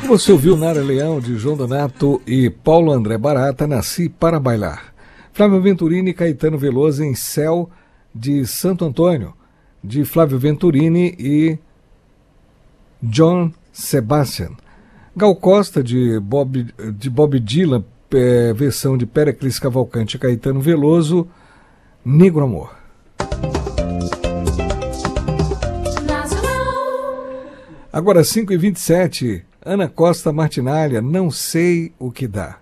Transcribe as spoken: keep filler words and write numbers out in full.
Você ouviu Nara Leão, de João Donato e Paulo André Barata, Nasci para Bailar. Flávio Venturini e Caetano Veloso em Céu, de Santo Antônio, de Flávio Venturini e John Sebastian. Gal Costa, de Bob, de Bob Dylan, é, versão de Péricles Cavalcante e Caetano Veloso, Negro Amor. Agora cinco e vinte e sete, Ana Costa Martinalha, Não Sei o Que Dá.